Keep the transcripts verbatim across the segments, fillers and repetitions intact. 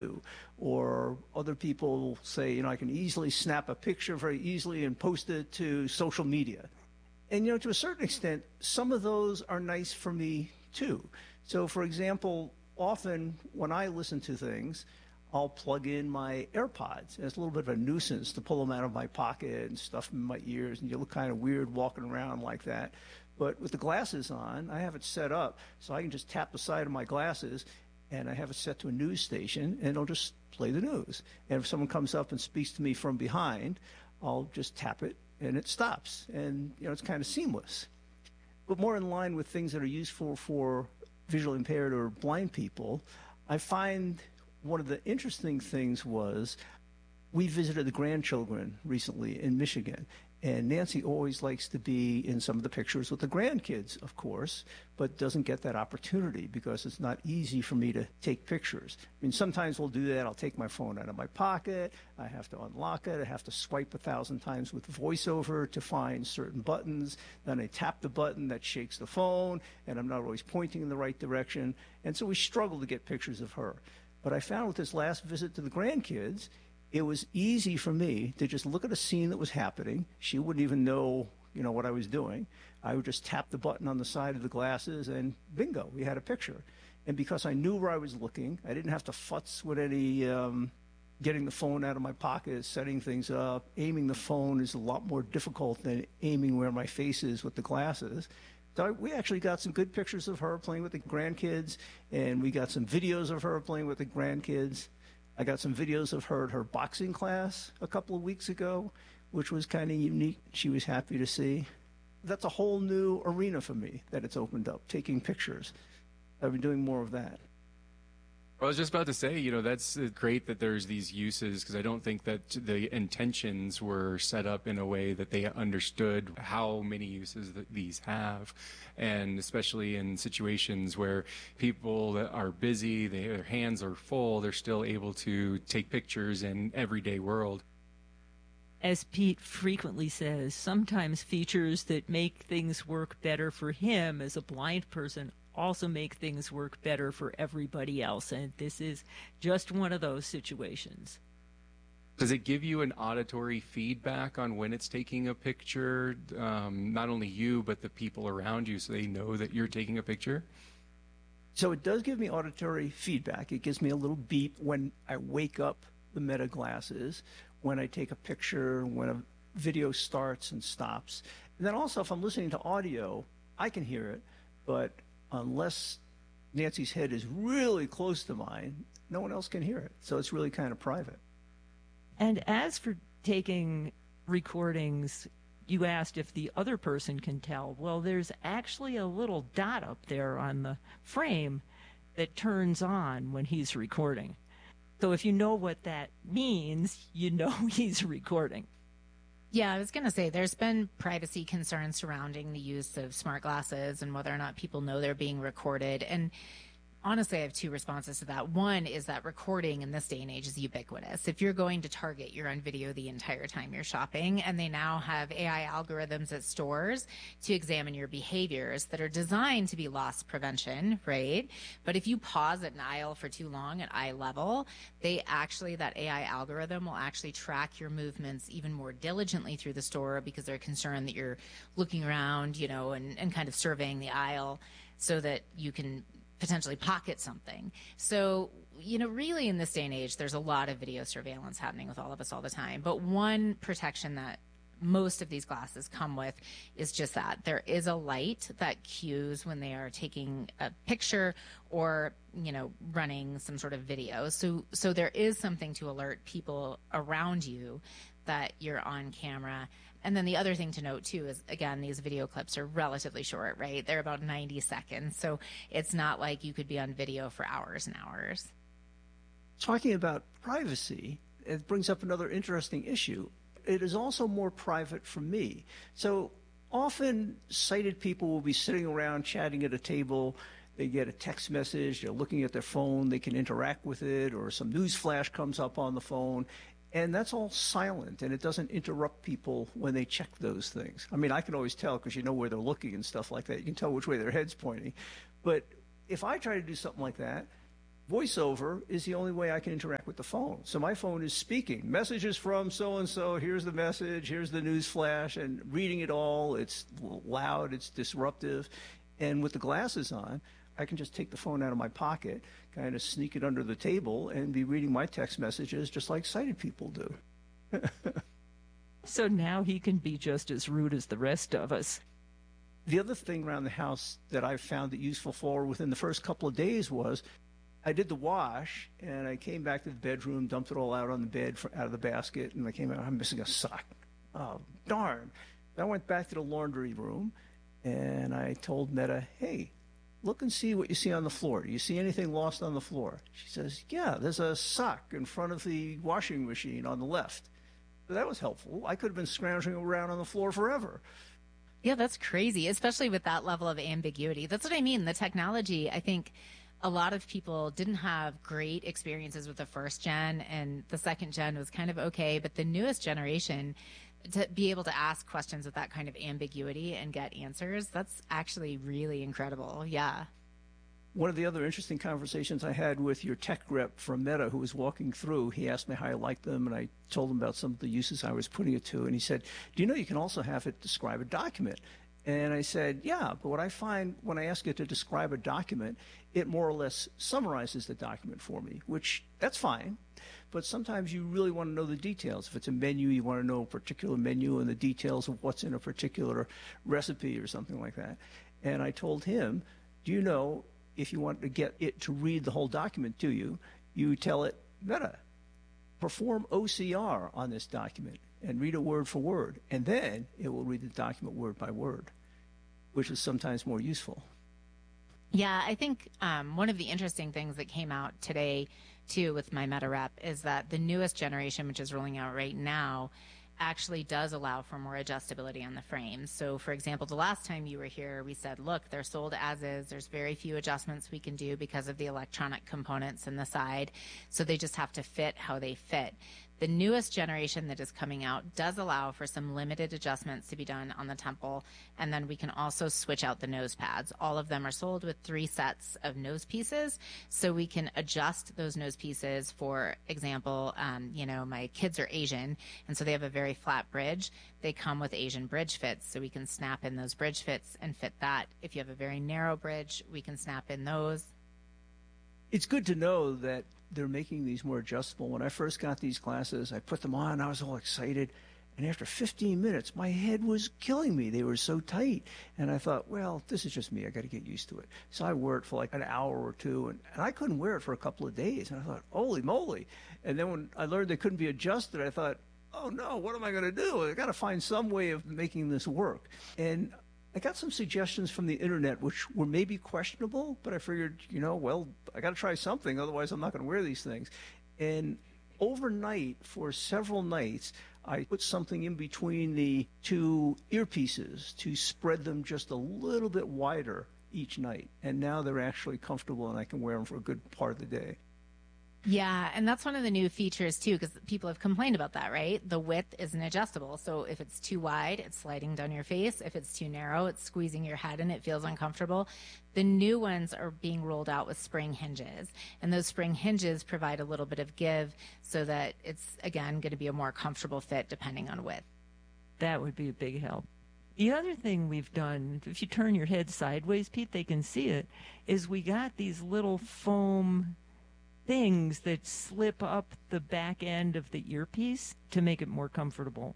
Or other people say, you know, I can easily snap a picture very easily and post it to social media. And, you know, to a certain extent, some of those are nice for me too. So, for example, often when I listen to things, I'll plug in my AirPods. And it's a little bit of a nuisance to pull them out of my pocket and stuff them in my ears, and you look kind of weird walking around like that. But with the glasses on, I have it set up so I can just tap the side of my glasses, and I have it set to a news station, and it'll just play the news. And if someone comes up and speaks to me from behind, I'll just tap it, and it stops. And, you know, it's kind of seamless. But more in line with things that are useful for visually impaired or blind people, I find one of the interesting things was we visited the grandchildren recently in Michigan. And Nancy always likes to be in some of the pictures with the grandkids, of course, but doesn't get that opportunity because it's not easy for me to take pictures. I mean, sometimes we'll do that. I'll take my phone out of my pocket. I have to unlock it. I have to swipe a thousand times with VoiceOver to find certain buttons. Then I tap the button that shakes the phone, and I'm not always pointing in the right direction. And so we struggle to get pictures of her. But I found with this last visit to the grandkids, it was easy for me to just look at a scene that was happening. She wouldn't even know, you know, what I was doing. I would just tap the button on the side of the glasses, and bingo, we had a picture. And because I knew where I was looking, I didn't have to futz with any um, getting the phone out of my pocket, setting things up. Aiming the phone is a lot more difficult than aiming where my face is with the glasses. So I, we actually got some good pictures of her playing with the grandkids, and we got some videos of her playing with the grandkids. I got some videos of her at her boxing class a couple of weeks ago, which was kind of unique. She was happy to see. That's a whole new arena for me that it's opened up, taking pictures. I've been doing more of that. I was just about to say, you know, that's great that there's these uses, because I don't think that the intentions were set up in a way that they understood how many uses that these have. And especially in situations where people that are busy, they, their hands are full, they're still able to take pictures in everyday world. As Pete frequently says, sometimes features that make things work better for him as a blind person also make things work better for everybody else. And this is just one of those situations. Does it give you an auditory feedback on when it's taking a picture? Um, not only you, but the people around you, so they know that you're taking a picture? So it does give me auditory feedback. It gives me a little beep when I wake up the Meta glasses, when I take a picture, when a video starts and stops. And then also if I'm listening to audio, I can hear it, but unless Nancy's head is really close to mine, no one else can hear it. So it's really kind of private. And as for taking recordings, you asked if the other person can tell. Well, there's actually a little dot up there on the frame that turns on when he's recording. So if you know what that means, you know he's recording. Yeah, I was going to say there's been privacy concerns surrounding the use of smart glasses and whether or not people know they're being recorded. And honestly, I have two responses to that. One is that recording in this day and age is ubiquitous. If you're going to Target, you're on video the entire time you're shopping, and they now have A I algorithms at stores to examine your behaviors that are designed to be loss prevention, right? But if you pause at an aisle for too long at eye level, they actually, that A I algorithm will actually track your movements even more diligently through the store because they're concerned that you're looking around, you know, and, and kind of surveying the aisle so that you can potentially pocket something. So, you know, really in this day and age, there's a lot of video surveillance happening with all of us all the time. But one protection that most of these glasses come with is just that. There is a light that cues when they are taking a picture or, you know, running some sort of video. So, so there is something to alert people around you that you're on camera. And then the other thing to note too is, again, these video clips are relatively short, right? They're about ninety seconds. So it's not like you could be on video for hours and hours. Talking about privacy, it brings up another interesting issue. It is also more private for me. So often sighted people will be sitting around chatting at a table. They get a text message, they're looking at their phone, they can interact with it, or some news flash comes up on the phone. And that's all silent, and it doesn't interrupt people when they check those things. I mean, I can always tell because you know where they're looking and stuff like that. You can tell which way their head's pointing. But if I try to do something like that, VoiceOver is the only way I can interact with the phone. So my phone is speaking. Messages from so-and-so, here's the message, here's the news flash, and reading it all. It's loud, it's disruptive. And with the glasses on, I can just take the phone out of my pocket, kind of sneak it under the table, and be reading my text messages just like sighted people do. So now he can be just as rude as the rest of us. The other thing around the house that I found it useful for within the first couple of days was I did the wash, and I came back to the bedroom, dumped it all out on the bed for, out of the basket, and I came out, I'm missing a sock. Oh, darn. I went back to the laundry room, and I told Meta, hey, look and see what you see on the floor. Do you see anything lost on the floor? She says, yeah, there's a sock in front of the washing machine on the left. So that was helpful. I could have been scrounging around on the floor forever. Yeah, that's crazy, especially with that level of ambiguity. That's what I mean. The technology, I think a lot of people didn't have great experiences with the first gen, and the second gen was kind of okay. But the newest generation, to be able to ask questions with that kind of ambiguity and get answers, that's actually really incredible. Yeah. One of the other interesting conversations I had with your tech rep from Meta who was walking through, he asked me how I liked them, and I told him about some of the uses I was putting it to. And he said, do you know you can also have it describe a document? And I said, yeah, but what I find when I ask it to describe a document, it more or less summarizes the document for me, which that's fine. But sometimes you really want to know the details. If it's a menu, you want to know a particular menu and the details of what's in a particular recipe or something like that. And I told him, do you know, if you want to get it to read the whole document to you, you tell it, Meta, perform O C R on this document and read it word for word. And then it will read the document word by word, which is sometimes more useful. Yeah, I think um, one of the interesting things that came out today, too, with my Meta rep is that the newest generation, which is rolling out right now, actually does allow for more adjustability on the frames. So, for example, the last time you were here, we said, look, they're sold as is. There's very few adjustments we can do because of the electronic components in the side. So they just have to fit how they fit. The newest generation that is coming out does allow for some limited adjustments to be done on the temple, and then we can also switch out the nose pads. All of them are sold with three sets of nose pieces, so we can adjust those nose pieces. For example, um, you know, my kids are Asian, and so they have a very flat bridge. They come with Asian bridge fits, so we can snap in those bridge fits and fit that. If you have a very narrow bridge, we can snap in those. It's good to know that they're making these more adjustable. When I first got these glasses, I put them on, I was all excited, and after fifteen minutes, my head was killing me. They were so tight, and I thought, well, this is just me. I got to get used to it. So I wore it for like an hour or two, and, and I couldn't wear it for a couple of days, and I thought, holy moly. And then when I learned they couldn't be adjusted, I thought, oh no, what am I going to do? I got to find some way of making this work. And I got some suggestions from the internet which were maybe questionable, but I figured, you know, well, I got to try something, otherwise I'm not going to wear these things. And overnight, for several nights, I put something in between the two earpieces to spread them just a little bit wider each night. And now they're actually comfortable and I can wear them for a good part of the day. Yeah, and that's one of the new features, too, because people have complained about that, right? The width isn't adjustable. So if it's too wide, it's sliding down your face. If it's too narrow, it's squeezing your head and it feels uncomfortable. The new ones are being rolled out with spring hinges, and those spring hinges provide a little bit of give so that it's, again, going to be a more comfortable fit depending on width. That would be a big help. The other thing we've done, if you turn your head sideways, Pete, they can see it, is we got these little foam things that slip up the back end of the earpiece to make it more comfortable.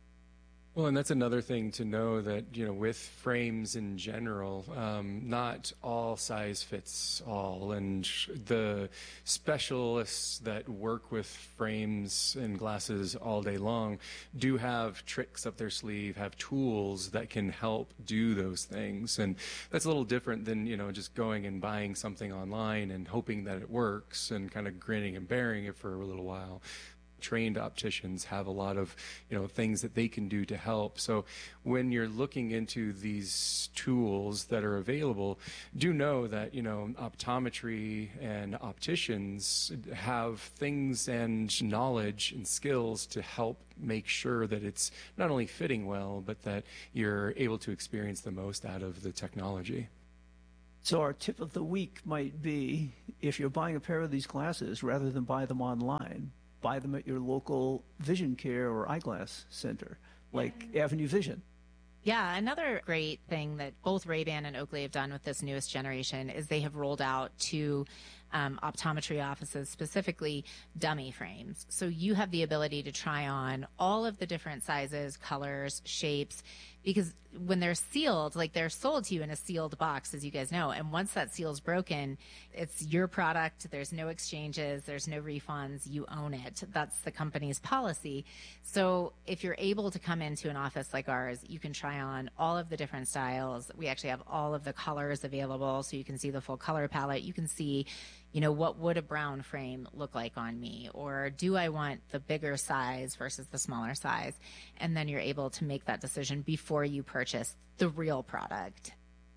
Well, and that's another thing to know that, you know, with frames in general, um, not all size fits all. And the specialists that work with frames and glasses all day long do have tricks up their sleeve, have tools that can help do those things. And that's a little different than, you know, just going and buying something online and hoping that it works and kind of grinning and bearing it for a little while. Trained opticians have a lot of, you know, things that they can do to help. So when you're looking into these tools that are available, do know that, you know, optometry and opticians have things and knowledge and skills to help make sure that it's not only fitting well, but that you're able to experience the most out of the technology. So our tip of the week might be, if you're buying a pair of these glasses, rather than buy them online, buy them at your local vision care or eyeglass center, like Avenue Vision. Yeah, another great thing that both Ray-Ban and Oakley have done with this newest generation is they have rolled out to um, optometry offices, specifically dummy frames. So you have the ability to try on all of the different sizes, colors, shapes, because when they're sealed, like they're sold to you in a sealed box, as you guys know, and once that seal's broken, it's your product. There's no exchanges. There's no refunds. You own it. That's the company's policy. So if you're able to come into an office like ours, you can try on all of the different styles. We actually have all of the colors available, so you can see the full color palette. You can see, you know, what would a brown frame look like on me? Or do I want the bigger size versus the smaller size? And then you're able to make that decision before you purchase the real product.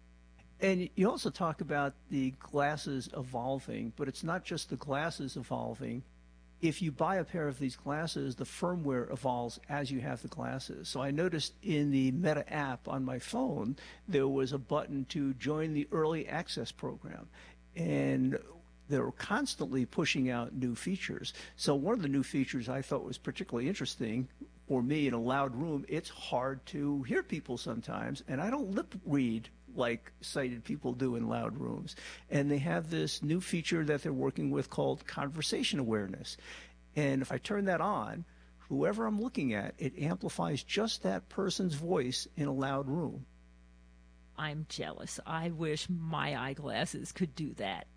And you also talk about the glasses evolving, but it's not just the glasses evolving. If you buy a pair of these glasses, the firmware evolves as you have the glasses. So I noticed in the Meta app on my phone, there was a button to join the early access program. And they're constantly pushing out new features. So one of the new features I thought was particularly interesting for me in a loud room, it's hard to hear people sometimes, and I don't lip read like sighted people do in loud rooms. And they have this new feature that they're working with called conversation awareness. And if I turn that on, whoever I'm looking at, it amplifies just that person's voice in a loud room. I'm jealous. I wish my eyeglasses could do that.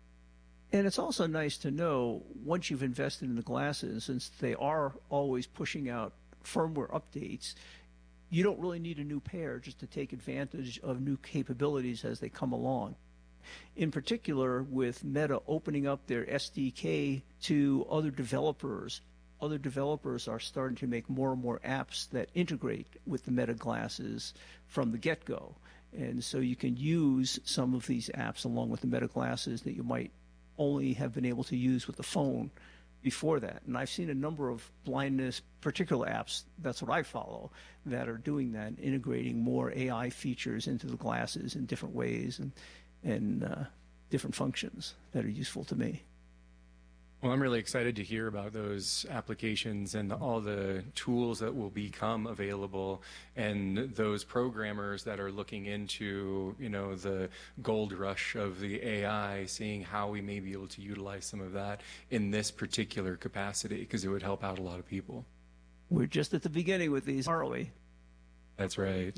And it's also nice to know, once you've invested in the glasses, since they are always pushing out firmware updates, you don't really need a new pair just to take advantage of new capabilities as they come along. In particular, with Meta opening up their S D K to other developers, other developers are starting to make more and more apps that integrate with the Meta glasses from the get-go. And so you can use some of these apps along with the Meta glasses that you might only have been able to use with the phone before that. And I've seen a number of blindness particular apps, that's what I follow, that are doing that, integrating more A I features into the glasses in different ways and, and uh, different functions that are useful to me. Well, I'm really excited to hear about those applications and all the tools that will become available, and those programmers that are looking into, you know, the gold rush of the A I, seeing how we may be able to utilize some of that in this particular capacity, because it would help out a lot of people. We're just at the beginning with these, aren't we? That's right.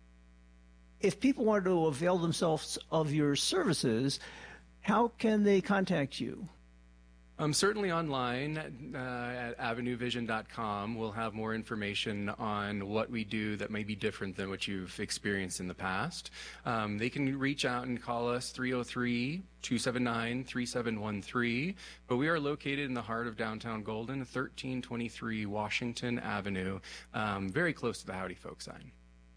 If people want to avail themselves of your services, how can they contact you? Um, certainly online uh, at avenue vision dot com, we'll have more information on what we do that may be different than what you've experienced in the past. Um, they can reach out and call us three oh three, two seven nine, three seven one three, but we are located in the heart of downtown Golden, thirteen twenty-three Washington Avenue, um, very close to the Howdy Folk sign.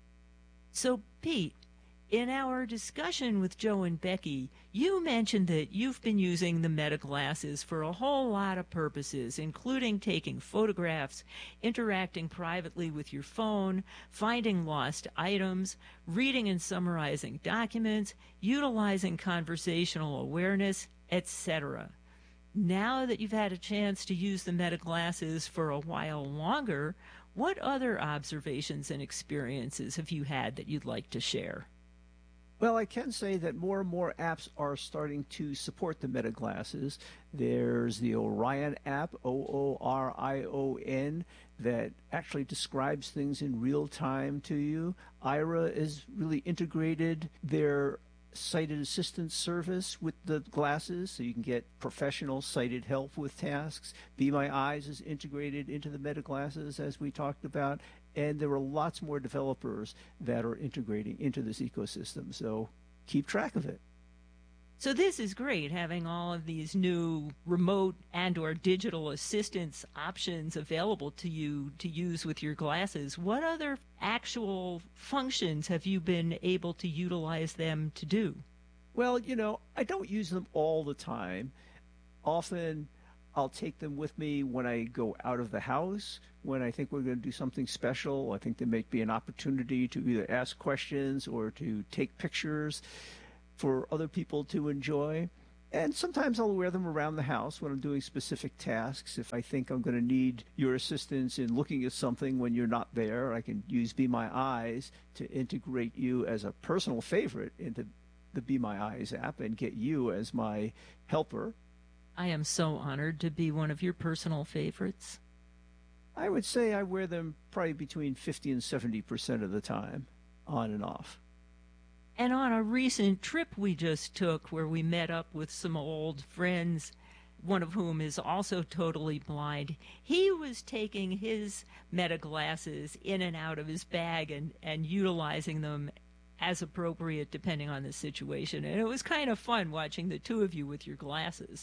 So, Pete, in our discussion with Joe and Becky, you mentioned that you've been using the Meta glasses for a whole lot of purposes, including taking photographs, interacting privately with your phone, finding lost items, reading and summarizing documents, utilizing conversational awareness, et cetera. Now that you've had a chance to use the Meta glasses for a while longer, what other observations and experiences have you had that you'd like to share? Well, I can say that more and more apps are starting to support the Meta glasses. There's the Orion app, O O R I O N, that actually describes things in real time to you. Aira is really integrated their sighted assistance service with the glasses, so you can get professional sighted help with tasks. Be My Eyes is integrated into the Meta glasses, as we talked about. And there are lots more developers that are integrating into this ecosystem. So keep track of it. So this is great, having all of these new remote and or digital assistance options available to you to use with your glasses. What other actual functions have you been able to utilize them to do? Well, you know, I don't use them all the time. Often I'll take them with me when I go out of the house, when I think we're going to do something special. I think there may be an opportunity to either ask questions or to take pictures. for other people to enjoy. And sometimes I'll wear them around the house when I'm doing specific tasks. If I think I'm going to need your assistance in looking at something when you're not there, I can use Be My Eyes to integrate you as a personal favorite into the Be My Eyes app and get you as my helper. I am so honored to be one of your personal favorites. I would say I wear them probably between fifty and seventy percent of the time, on and off. And on a recent trip we just took where we met up with some old friends, one of whom is also totally blind, he was taking his Meta glasses in and out of his bag and, and utilizing them as appropriate depending on the situation. And it was kind of fun watching the two of you with your glasses.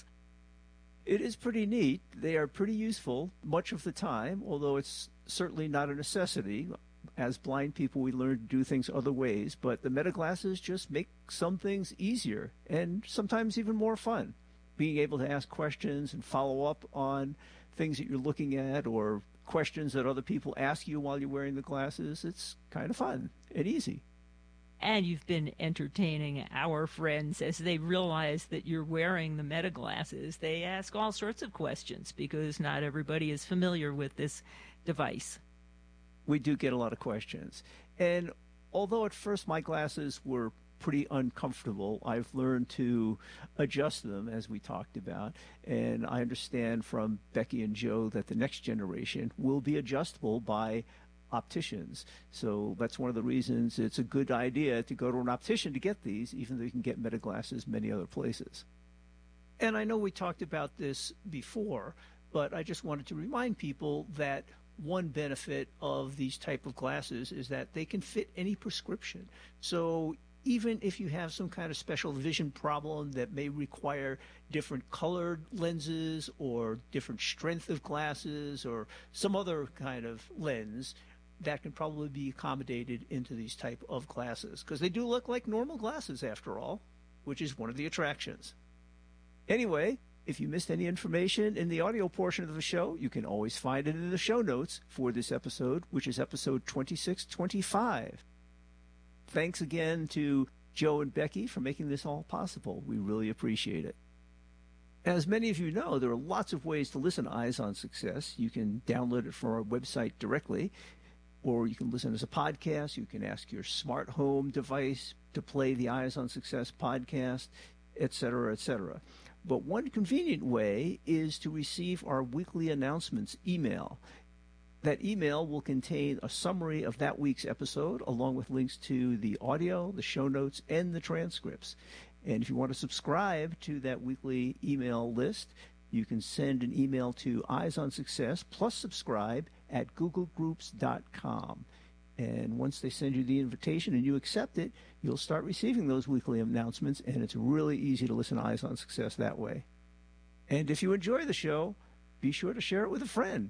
It is pretty neat. They are pretty useful much of the time, although it's certainly not a necessity. As blind people, we learn to do things other ways, but the Meta glasses just make some things easier and sometimes even more fun. Being able to ask questions and follow up on things that you're looking at or questions that other people ask you while you're wearing the glasses, it's kind of fun and easy. And you've been entertaining our friends as they realize that you're wearing the Meta glasses. They ask all sorts of questions because not everybody is familiar with this device. We do get a lot of questions. And although at first my glasses were pretty uncomfortable, I've learned to adjust them, as we talked about. And I understand from Becky and Joe that the next generation will be adjustable by opticians. So that's one of the reasons it's a good idea to go to an optician to get these, even though you can get Meta glasses many other places. And I know we talked about this before, but I just wanted to remind people that one benefit of these type of glasses is that they can fit any prescription. So even if you have some kind of special vision problem that may require different colored lenses or different strength of glasses or some other kind of lens, that can probably be accommodated into these type of glasses because they do look like normal glasses after all, which is one of the attractions. Anyway, if you missed any information in the audio portion of the show, you can always find it in the show notes for this episode, which is episode twenty-six twenty-five. Thanks again to Joe and Becky for making this all possible. We really appreciate it. As many of you know, there are lots of ways to listen to Eyes on Success. You can download it from our website directly, or you can listen as a podcast. You can ask your smart home device to play the Eyes on Success podcast, et cetera, et cetera. But one convenient way is to receive our weekly announcements email. That email will contain a summary of that week's episode, along with links to the audio, the show notes, and the transcripts. And if you want to subscribe to that weekly email list, you can send an email to Eyes on Success plus subscribe at google groups dot com. And once they send you the invitation and you accept it, you'll start receiving those weekly announcements, and it's really easy to listen to Eyes on Success that way. And if you enjoy the show, be sure to share it with a friend.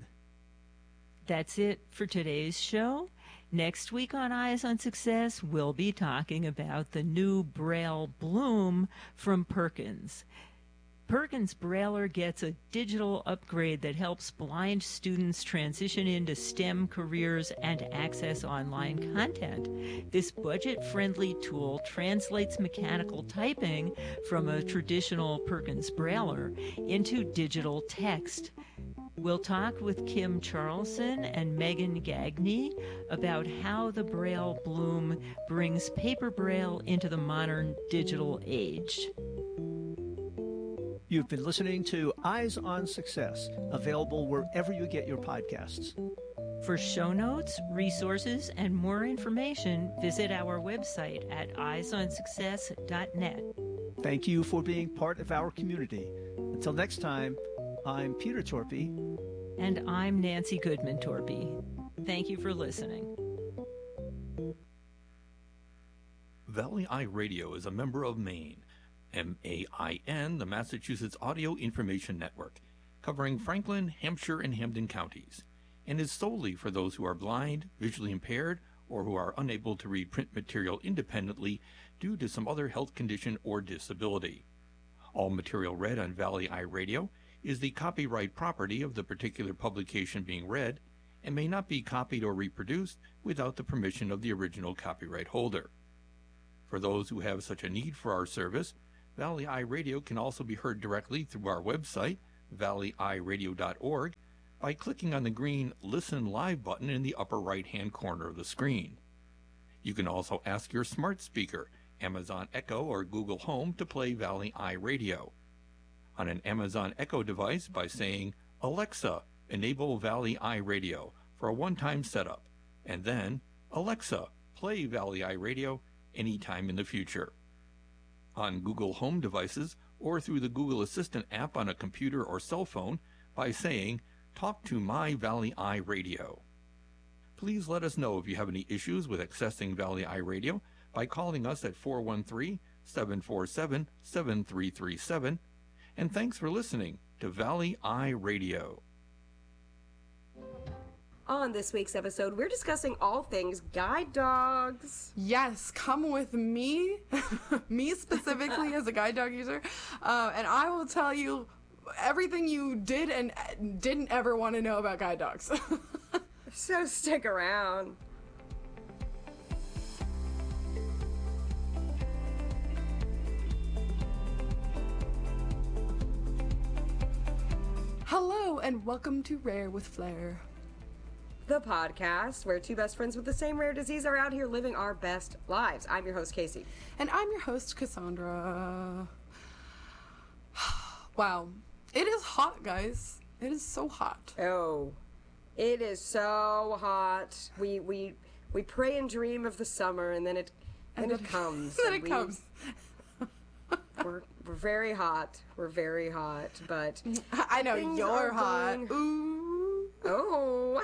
That's it for today's show. Next week on Eyes on Success, we'll be talking about the new Braille Bloom from Perkins. Perkins Brailler gets a digital upgrade that helps blind students transition into STEM careers and access online content. This budget-friendly tool translates mechanical typing from a traditional Perkins Brailler into digital text. We'll talk with Kim Charlson and Megan Gagne about how the Braille Bloom brings paper Braille into the modern digital age. You've been listening to Eyes on Success, available wherever you get your podcasts. For show notes, resources, and more information, visit our website at eyes on success dot net. Thank you for being part of our community. Until next time, I'm Peter Torpy. And I'm Nancy Goodman Torpy. Thank you for listening. Valley Eye Radio is a member of MAIN, M A I N, the Massachusetts Audio Information Network, covering Franklin, Hampshire, and Hampden counties, and is solely for those who are blind, visually impaired, or who are unable to read print material independently due to some other health condition or disability. All material read on Valley Eye Radio is the copyright property of the particular publication being read and may not be copied or reproduced without the permission of the original copyright holder. For those who have such a need for our service, Valley Eye Radio can also be heard directly through our website, valley eye radio dot org, by clicking on the green Listen Live button in the upper right-hand corner of the screen. You can also ask your smart speaker, Amazon Echo or Google Home, to play Valley Eye Radio. On an Amazon Echo device by saying, Alexa, enable Valley Eye Radio for a one-time setup, and then, Alexa, play Valley Eye Radio anytime in the future. On Google Home devices or through the Google Assistant app on a computer or cell phone by saying, Talk to My Valley Eye Radio. Please let us know if you have any issues with accessing Valley Eye Radio by calling us at four one three, seven four seven, seven three three seven. And thanks for listening to Valley Eye Radio. On this week's episode, we're discussing all things guide dogs. Yes, come with me, me specifically as a guide dog user, uh, and I will tell you everything you did and didn't ever want to know about guide dogs. So stick around. Hello, and welcome to Rare with Flair, The podcast where two best friends with the same rare disease are out here living our best lives. I'm your host, Casey. and I'm your host, Cassandra. Wow, it is hot, guys. It is so hot. Oh, it is so hot. We we we pray and dream of the summer, and then it and it comes. Then and it we- comes. We're we're very hot. We're very hot, but I know things you're are hot. going- Ooh. oh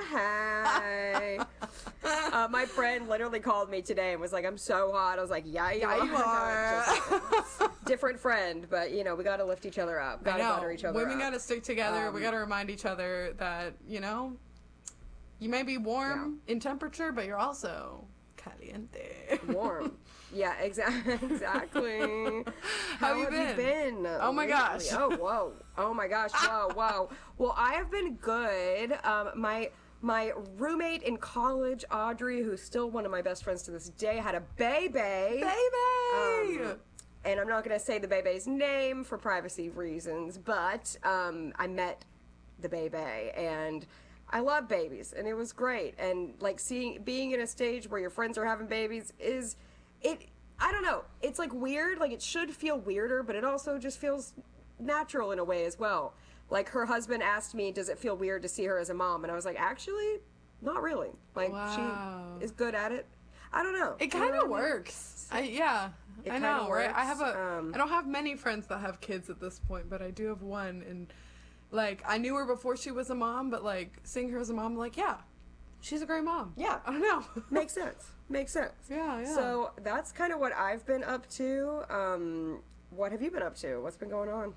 hi. uh, my friend literally called me today and was like, "I'm so hot." I was like, "Yeah, you Yeah, are." you are. Just different friend, but you know we got to lift each other up. Got I to know. butter each other Women up. got to stick together. we Um, got to remind each other that, you know, you may be warm in temperature, but you're also caliente. Warm. Yeah, exactly. Exactly. How you have been? you been? Oh my lately? gosh. Oh whoa. Oh my gosh. Whoa whoa. Well, I have been good. Um, my my roommate in college, Audrey, who's still one of my best friends to this day, had a baby. Baby! Um, and I'm not going to say the baby's name for privacy reasons, but um, I met the baby and I love babies and it was great. And like seeing, being in a stage where your friends are having babies is, it, I don't know, it's like weird, like it should feel weirder, but it also just feels natural in a way as well. Like her husband asked me, does it feel weird to see her as a mom? And I was like, actually, not really. Like Wow. she is good at it. I don't know. It You know kind what of I mean? works. I, yeah, It I kinda know, right? I have works, a. um, I don't have many friends that have kids at this point, but I do have one, and like I knew her before she was a mom, but like seeing her as a mom, I'm like, yeah, she's a great mom. Yeah. I don't know. Makes sense. Makes sense. Yeah, yeah. So that's kind of what I've been up to. Um, what have you been up to? What's been going on?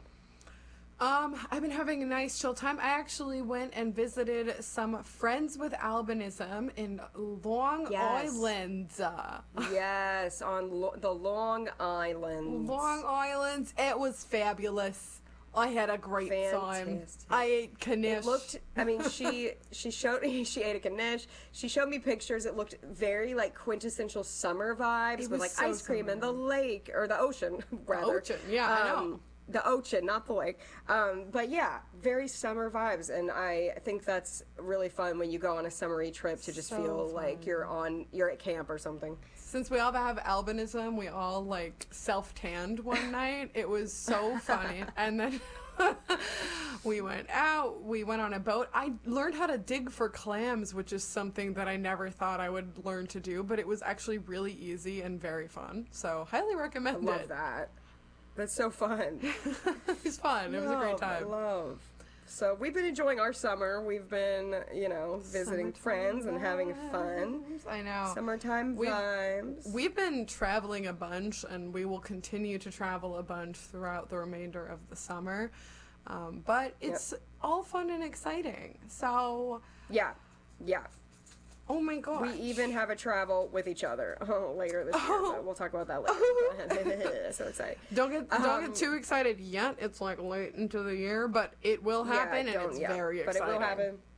Um, I've been having a nice chill time. I actually went and visited some friends with albinism in Long Yes. Island. Uh, Yes, on lo- the Long Island. Long Island. It was fabulous. I had a great time. Fantastic. I ate knish. It looked. I mean, she she showed me. She ate a knish. She showed me pictures. It looked very like quintessential summer vibes It with was like so ice cream and the summer. lake or the ocean rather. ocean, yeah, I know. Um, The ocean, not the lake. Um, but yeah, very summer vibes, and I think that's really fun when you go on a summery trip to just So feel fun. like you're on you're at camp or something. Since we all have albinism, we all like self tanned one night. It was so funny. And then we went out, we went on a boat. I learned how to dig for clams, which is something that I never thought I would learn to do, but it was actually really easy and very fun. So, highly recommend I love it. that. That's so fun. It was fun. It was a great Love, I time. love. So we've been enjoying our summer. We've been, you know, visiting Summertime friends and having fun. vibes. I know. Summertime We've- vibes. We've been traveling a bunch, and we will continue to travel a bunch throughout the remainder of the summer. Um, but it's all fun and exciting. So, Yeah, yeah. oh my god. We even have a travel with each other oh, later this year, Oh. but we'll talk about that later. So exciting. don't get don't Um, get too excited yet. It's like late into the year, but it will happen, Yeah, and don't- it's yeah, very but exciting. it will happen.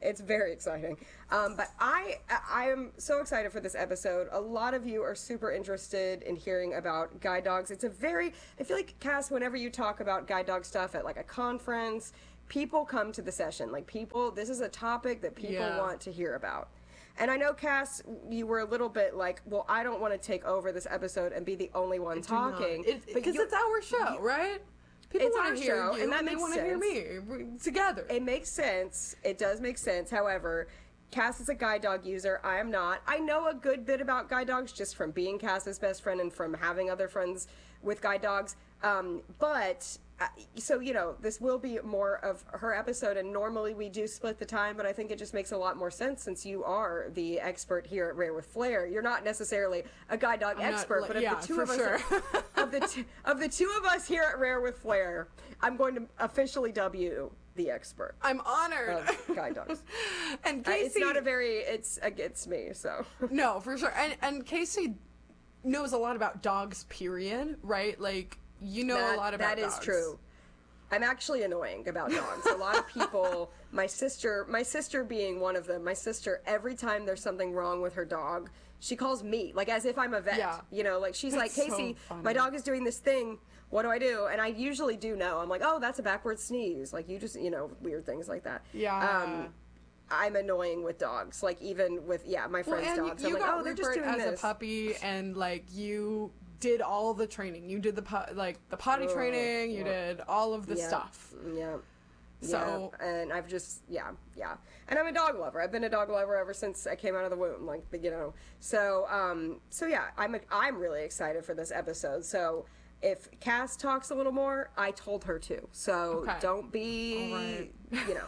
It's very exciting. Um, but I I am so excited for this episode. A lot of you are super interested in hearing about guide dogs. It's a very, I feel like, Cass, whenever you talk about guide dog stuff at like a conference, people come to the session. Like people, this is a topic that people Yeah. want to hear about. And I know, Cass, you were a little bit like, well, I don't want to take over this episode and be the only one talking. Because you- it's our show, right? People It's want our to hear show, you, and that they makes want to hear me We- together. It makes sense. It does make sense. However, Cass is a guide dog user. I am not. I know a good bit about guide dogs just from being Cass's best friend and from having other friends with guide dogs. Um, but, uh, so, you know, this will be more of her episode, and normally we do split the time, but I think it just makes a lot more sense since you are the expert here at Rare with Flair. You're not necessarily a guide dog I'm not, expert, like- but of yeah, the two for of us, sure. of the two, of the two of us here at Rare with Flair, I'm going to officially dub you the expert I'm honored. of guide dogs. And Uh, Casey, it's not a very it's against me, so no, for sure. And and Casey knows a lot about dogs. Period. Right? Like you know that, a lot about that is dogs. true. I'm actually annoying about dogs. A lot of people, my sister, my sister being one of them. My sister, every time there's something wrong with her dog, she calls me, like as if I'm a vet. Yeah. You know, like she's That's like, so Casey, funny. my dog is doing this thing. What do I do? And I usually do know. I'm like, oh, that's a backward sneeze. Like you just, you know, weird things like that. Yeah. Um, I'm annoying with dogs. Like even with yeah, my Well, friends' and dogs. you I'm like, got oh, they're Rupert just doing as this. a puppy, and like you did all the training. You did the po- like the potty Ugh, training. You yeah. did all of the Yeah. stuff. Yeah. So- yeah. And I've just, yeah, yeah. And I'm a dog lover. I've been a dog lover ever since I came out of the womb, like, you know. So, um, so yeah, I'm, I'm really excited for this episode. So if Cass talks a little more, I told her to. So Okay. don't be, All right. you know.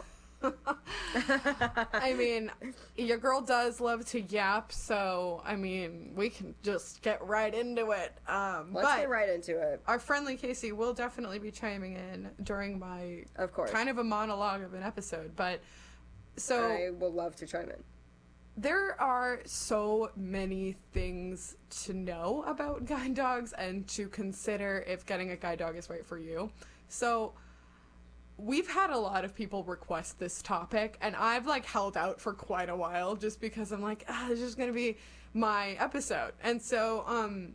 I mean, your girl does love to yap, so I mean, we can just get right into it. Um, Let's but get right into it. our friendly Casey will definitely be chiming in during my Of course. kind of a monologue of an episode. But so I will love to chime in. there are so many things to know about guide dogs and to consider if getting a guide dog is right for you. So we've had a lot of people request this topic, and I've like held out for quite a while just because I'm like, ah, this is gonna be my episode. And so um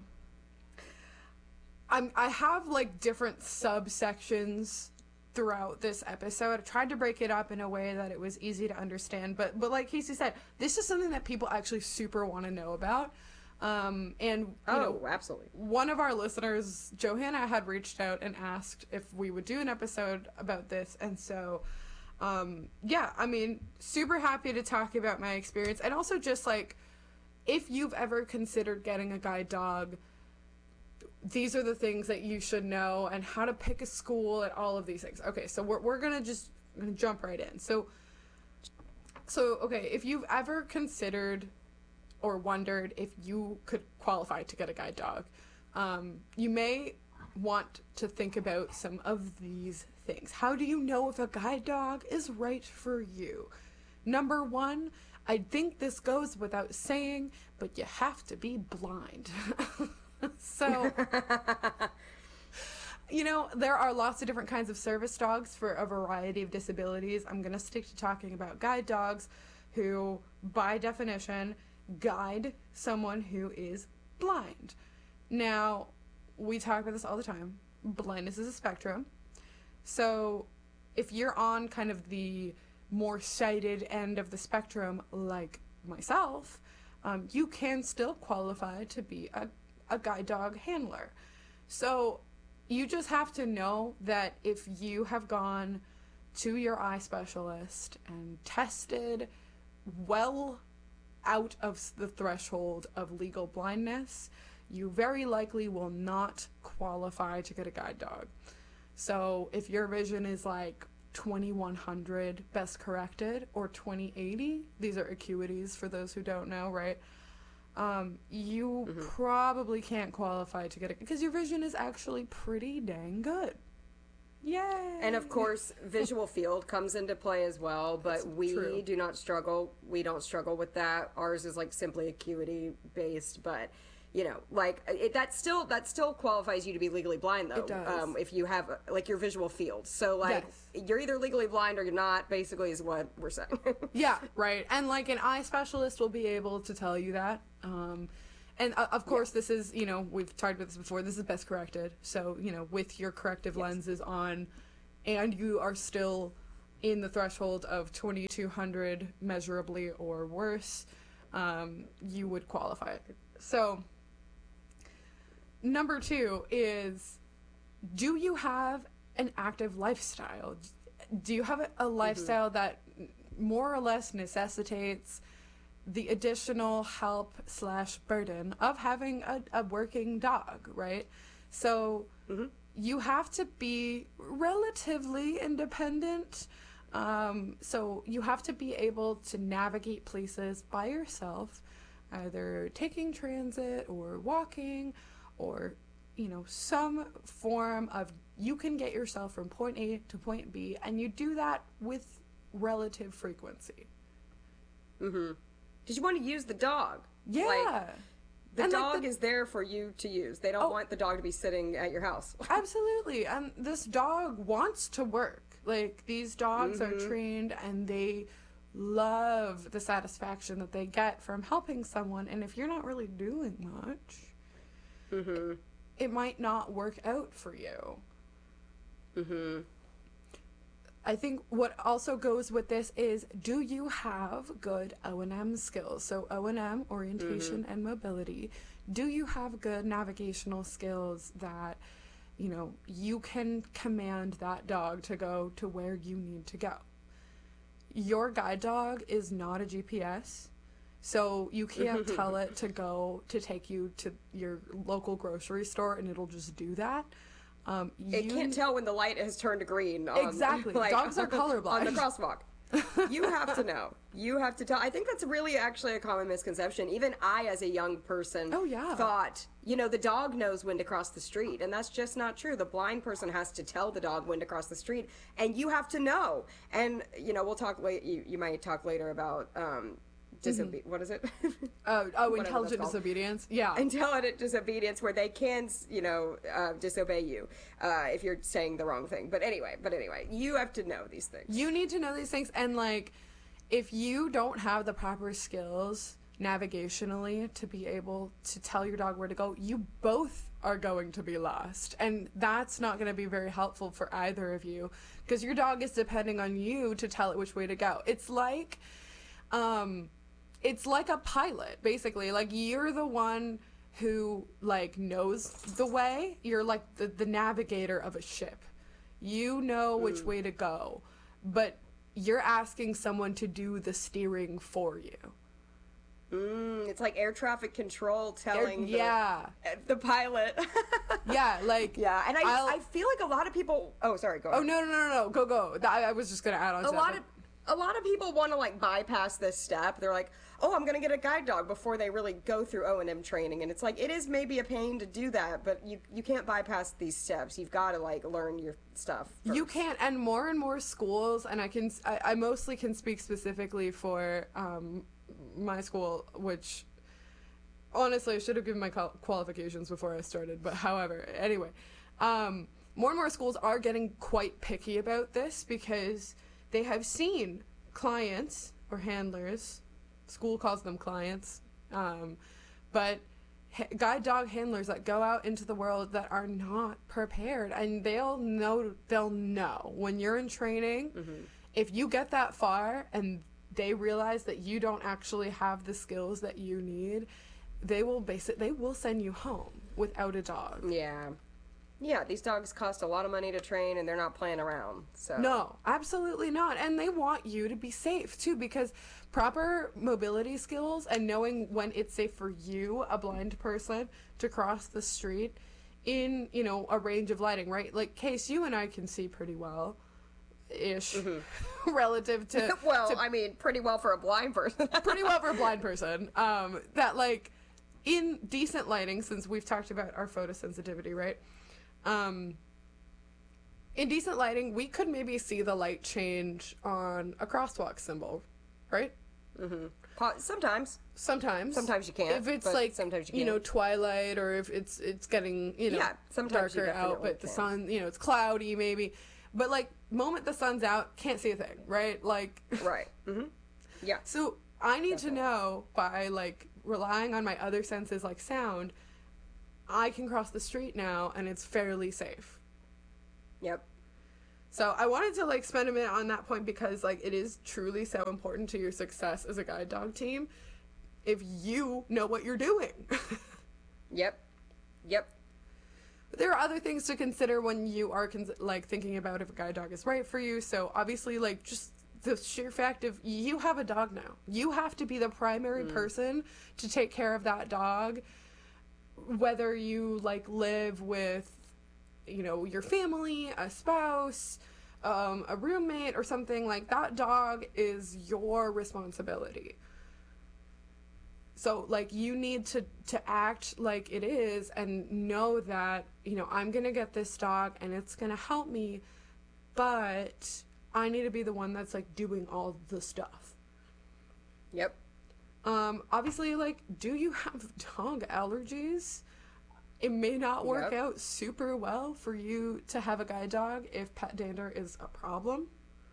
I'm I have like different subsections throughout this episode. I tried to break it up in a way that it was easy to understand, but but like Casey said, this is something that people actually super want to know about. Um, and you Oh, know, absolutely. one of our listeners, Johanna, had reached out and asked if we would do an episode about this, and so um, yeah, I mean, super happy to talk about my experience, and also just like if you've ever considered getting a guide dog, these are the things that you should know, and how to pick a school, and all of these things. Okay, so we're we're gonna just gonna jump right in. So, so okay, if you've ever considered or wondered if you could qualify to get a guide dog, um, you may want to think about some of these things. How do you know if a guide dog is right for you? Number one, I think this goes without saying, but you have to be blind. So, you know, there are lots of different kinds of service dogs for a variety of disabilities. I'm going to stick to talking about guide dogs who, by definition, guide someone who is blind. Now, we talk about this all the time. Blindness is a spectrum. So, if you're on kind of the more sighted end of the spectrum, like myself, um, you can still qualify to be a, a guide dog handler. So, you just have to know that if you have gone to your eye specialist and tested well out of the threshold of legal blindness, you very likely will not qualify to get a guide dog. So if your vision is like twenty-one hundred best corrected or twenty eighty, these are acuities for those who don't know, right? Um, you Mm-hmm. probably can't qualify to get it because your vision is actually pretty dang good. Yay! And of course, visual field comes into play as well, but That's we true. do not struggle. We don't struggle with that. Ours is like simply acuity based, but You know, like it, that still that still qualifies you to be legally blind, though. It does. Um, if you have like your visual field, so like Yes. you're either legally blind or you're not. Basically, is what we're saying. Yeah, right. And like an eye specialist will be able to tell you that. Um, and uh, of course, this is, you know, we've talked about this before. This is best corrected. So, you know, with your corrective Yes. lenses on, and you are still in the threshold of twenty-two hundred measurably or worse, um, you would qualify. So, number two is, do you have an active lifestyle? Do you have a, a lifestyle that more or less necessitates the additional help slash burden of having a, a working dog, right? So you have to be relatively independent. Um, so you have to be able to navigate places by yourself, either taking transit or walking or, you know, some form of, you can get yourself from point A to point B, and you do that with relative frequency. Because you want to use the dog. Yeah. Like, the And, like, dog the- is there for you to use. They don't Oh. want the dog to be sitting at your house. Absolutely. And this dog wants to work. Like, these dogs are trained and they love the satisfaction that they get from helping someone. And if you're not really doing much, it might not work out for you. I think what also goes with this is, do you have good O and M skills? So O and M, orientation and mobility. Do you have good navigational skills that, you know, you can command that dog to go to where you need to go? Your guide dog is not a G P S, so you can't tell it to go to take you to your local grocery store and it'll just do that. Um, It you- can't tell when the light has turned to green. On, Exactly. Dogs are colorblind. On the crosswalk. You have to know. You have to tell. I think that's really actually a common misconception. Even I, as a young person, Oh, yeah. thought, you know, the dog knows when to cross the street. And that's just not true. The blind person has to tell the dog when to cross the street. And you have to know. And, you know, we'll talk later. You, you might talk later about um, disobe- what is it? Oh, oh, Whatever intelligent that's called. disobedience. Yeah. Intelligent disobedience, where they can, you know, uh, disobey you uh, if you're saying the wrong thing. But anyway, but anyway, you have to know these things. You need to know these things, and like, if you don't have the proper skills navigationally to be able to tell your dog where to go, you both are going to be lost, and that's not going to be very helpful for either of you, because your dog is depending on you to tell it which way to go. It's like, um, it's like a pilot, basically. Like, you're the one who like knows the way. You're like the, the navigator of a ship. You know which way to go, but you're asking someone to do the steering for you. Mm, it's like air traffic control telling the, yeah. the pilot. Yeah, like, yeah, and I, I'll- I feel like a lot of people. Oh, sorry, go oh ahead. no no no no go go. Th- I, I was just gonna add on. A to lot that, of a lot of people want to like bypass this step. They're like, oh, I'm gonna get a guide dog before they really go through O and M training, and it's like it is maybe a pain to do that, but you you can't bypass these steps. You've got to like learn your stuff. You first. can't, and more and more schools, and I can, I, I mostly can speak specifically for um, my school, which honestly I should have given my qual- qualifications before I started, but however, anyway, um, more and more schools are getting quite picky about this because they have seen clients or handlers, school calls them clients, um, but ha- guide dog handlers that go out into the world that are not prepared, and they'll know they'll know when you're in training. If you get that far and they realize that you don't actually have the skills that you need, they will base it they will send you home without a dog. Yeah. Yeah, these dogs cost a lot of money to train, and they're not playing around. So No, absolutely not. And they want you to be safe too, because proper mobility skills and knowing when it's safe for you, a blind person, to cross the street in, you know, a range of lighting, right? Like, Case, you and I can see pretty well ish relative to well, to I mean, pretty well for a blind person. pretty well for a blind person. Um, that like in decent lighting, since we've talked about our photosensitivity, right? Um, in decent lighting, we could maybe see the light change on a crosswalk symbol, right? Po- sometimes. Sometimes. Sometimes you can't, If it's but like, sometimes you you know, can. twilight, or if it's it's getting, you know, Yeah, sometimes you darker out, definitely but the can. sun, you know, it's cloudy maybe. But like, moment the sun's out, can't see a thing, right? Like, Right. Mm-hmm. Yeah. so I need Definitely. to know by like relying on my other senses like sound, I can cross the street now and it's fairly safe. Yep. So I wanted to like spend a minute on that point because like it is truly so important to your success as a guide dog team if you know what you're doing. Yep. Yep. But there are other things to consider when you are cons- like thinking about if a guide dog is right for you. So obviously like just the sheer fact of you have a dog now. You have to be the primary person to take care of that dog, whether you like live with, you know, your family, a spouse, um, a roommate or something. Like that dog is your responsibility. So like you need to to act like it is and know that, you know, I'm going to get this dog and it's going to help me, but I need to be the one that's like doing all the stuff. Yep. Um obviously, like, do you have dog allergies? It may not work Yep. out super well for you to have a guide dog if pet dander is a problem.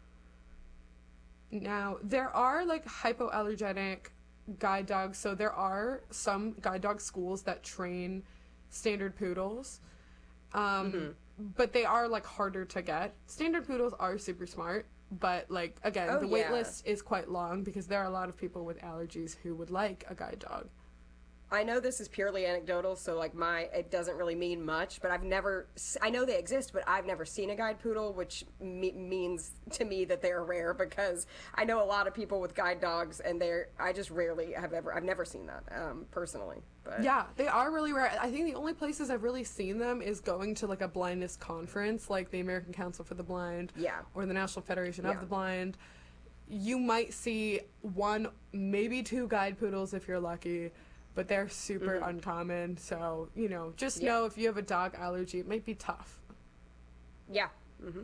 Now, there are like hypoallergenic guide dogs, so there are some guide dog schools that train standard poodles. Um Mm-hmm. but they are like harder to get. Standard poodles are super smart, but like again, Oh, the wait yeah. list is quite long because there are a lot of people with allergies who would like a guide dog. I know this is purely anecdotal, so like my it doesn't really mean much, but I've never s- I know they exist, but I've never seen a guide poodle, which me- means to me that they're rare because I know a lot of people with guide dogs and they're I just rarely have ever I've never seen that um personally. But Yeah, they are really rare. I think the only places I've really seen them is going to like a blindness conference, like the American Council for the Blind, Yeah. or the National Federation Yeah. of the Blind. You might see one, maybe two guide poodles if you're lucky, but they're super uncommon. So, you know, just Mm-hmm. Yeah. know if you have a dog allergy, it might be tough. Yeah. Mhm.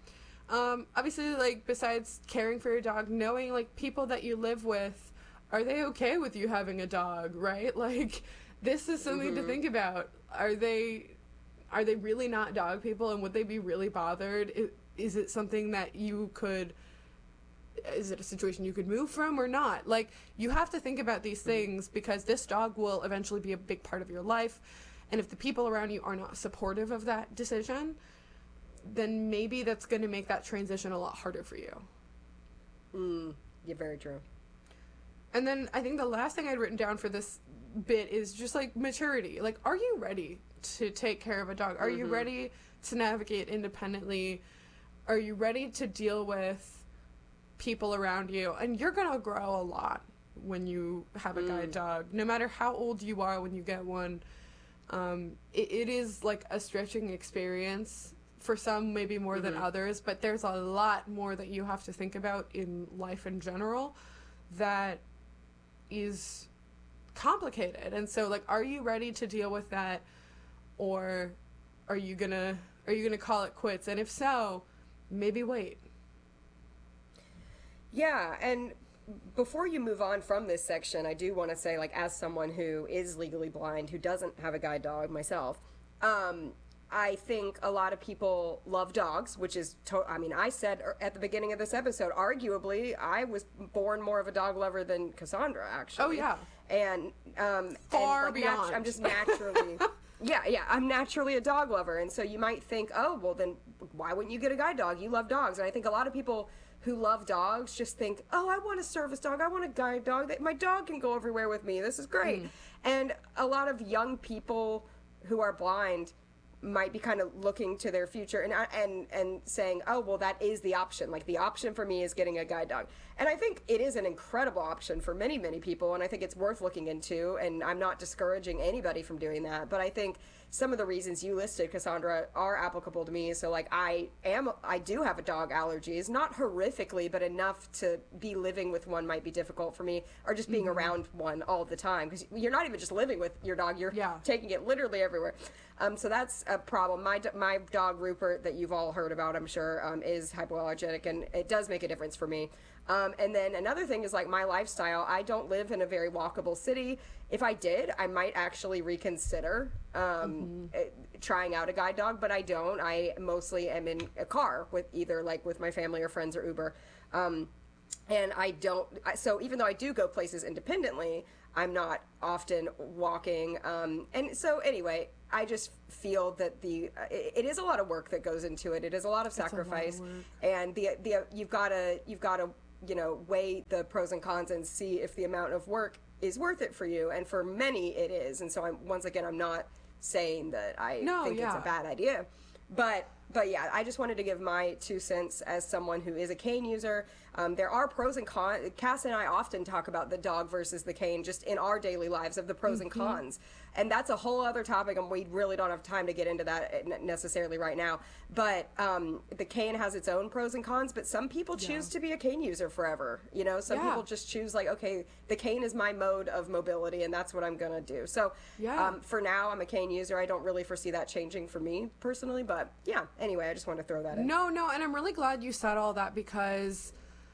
Um, obviously, like, besides caring for your dog, knowing, like, people that you live with, are they okay with you having a dog, right? Like, this is something to think about. Are they, are they really not dog people, and would they be really bothered? Is, is it something that you could, is it a situation you could move from or not? Like, you have to think about these things because this dog will eventually be a big part of your life, and if the people around you are not supportive of that decision, then maybe that's going to make that transition a lot harder for you. Mm, yeah, very true. And then I think the last thing I'd written down for this bit is just like maturity. Like, are you ready to take care of a dog? Are you ready to navigate independently? Are you ready to deal with people around you? And you're going to grow a lot when you have a guide dog. No matter how old you are when you get one, um, it, it is like a stretching experience. For some, maybe more than others, but there's a lot more that you have to think about in life in general that is complicated. And so, like, are you ready to deal with that, or are you gonna are you gonna call it quits? And if so, maybe wait. Yeah, and before you move on from this section, I do want to say, like, as someone who is legally blind, who doesn't have a guide dog myself, um, I think a lot of people love dogs, which is, to- I mean, I said at the beginning of this episode, arguably, I was born more of a dog lover than Cassandra, actually. Oh, yeah. And, um, Far and, like, nat- beyond. I'm just naturally, yeah, yeah, I'm naturally a dog lover. And so you might think, oh, well, then why wouldn't you get a guide dog? You love dogs. And I think a lot of people who love dogs just think, oh, I want a service dog. I want a guide dog. That my dog can go everywhere with me. This is great. And a lot of young people who are blind might be kind of looking to their future and and and saying, oh, well, that is the option. Like, the option for me is getting a guide dog. And I think it is an incredible option for many, many people, and I think it's worth looking into, and I'm not discouraging anybody from doing that. But I think some of the reasons you listed, Cassandra, are applicable to me. So, like, I am, I do have a dog allergies, not horrifically, but enough to be living with one might be difficult for me, or just being around one all the time, because you're not even just living with your dog, you're Yeah. taking it literally everywhere. Um, so that's a problem. My do- my dog Rupert, that you've all heard about, I'm sure, um, is hypoallergenic, and it does make a difference for me. Um, and then another thing is like my lifestyle. I don't live in a very walkable city. If I did, I might actually reconsider um, Mm-hmm. eh, trying out a guide dog, but I don't. I mostly am in a car with either like with my family or friends or Uber. Um, and I don't, I- so even though I do go places independently, I'm not often walking. Um, and so anyway, I just feel that the, uh, it, it is a lot of work that goes into it. It is a lot of a lot of sacrifice. work. And the, the, you've got to, you've got to, you know, weigh the pros and cons and see if the amount of work is worth it for you. And for many it is. And so I'm, once again, I'm not saying that I No, think it's yeah. a bad idea, but but yeah, I just wanted to give my two cents as someone who is a cane user. Um, there are pros and cons. Cass and I often talk about the dog versus the cane just in our daily lives of the pros and cons. And that's a whole other topic, and we really don't have time to get into that necessarily right now. But um, the cane has its own pros and cons, but some people choose to be a cane user forever. You know, some Yeah. people just choose like, okay, the cane is my mode of mobility, and that's what I'm going to do. So Yeah. um, for now, I'm a cane user. I don't really foresee that changing for me personally, but yeah, anyway, I just wanted to throw that in. No, no, and I'm really glad you said all that because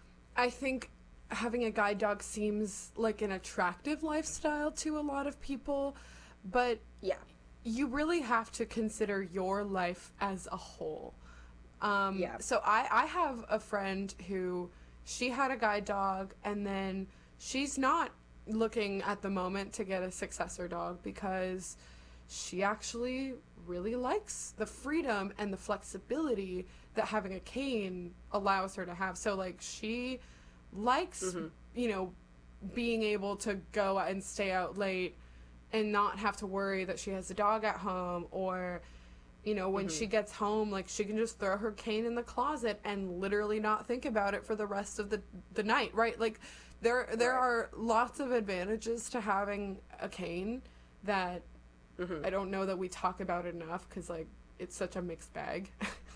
I think having a guide dog seems like an attractive lifestyle to a lot of people, but Yeah. you really have to consider your life as a whole. Um, Yeah. So I, I have a friend who she had a guide dog and then she's not looking at the moment to get a successor dog because she actually really likes the freedom and the flexibility that having a cane allows her to have. So like she likes, Mm-hmm. you know, being able to go and stay out late and not have to worry that she has a dog at home, or you know, when Mm-hmm. she gets home, like she can just throw her cane in the closet and literally not think about it for the rest of the the night, right? Like there there Right. are lots of advantages to having a cane that Mm-hmm. I don't know that we talk about enough because like it's such a mixed bag.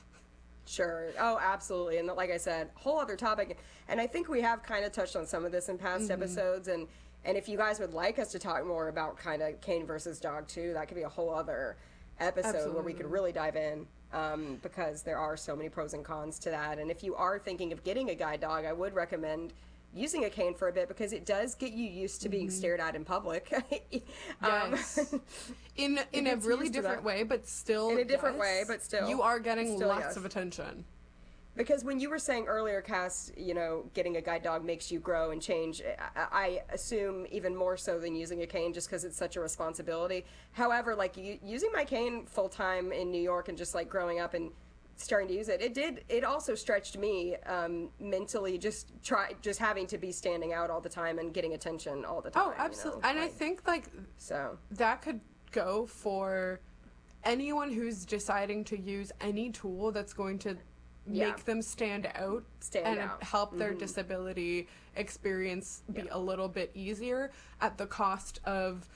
Sure. Oh, absolutely. And like I said, whole other topic. And I think we have kind of touched on some of this in past episodes. And and if you guys would like us to talk more about kind of cane versus dog too, that could be a whole other episode where we could Absolutely. really dive in. Um, because there are so many pros and cons to that. And if you are thinking of getting a guide dog, I would recommend using a cane for a bit because it does get you used to being stared at in public. Um, Yes. in in a gets really used to different that. way, but still In a different yes, way, but still. you are getting Still, lots yes. of attention. Because when you were saying earlier, Cass, you know, getting a guide dog makes you grow and change, I, I assume even more so than using a cane just because it's such a responsibility. However, like u- using my cane full time in New York and just like growing up and starting to use it, it did, it also stretched me um, mentally just try, just having to be standing out all the time and getting attention all the time. Oh, you know, absolutely. And I like, think like so. that could go for anyone who's deciding to use any tool that's going to Yeah. make them stand out Stand and out. help their disability experience be Yeah. a little bit easier at the cost of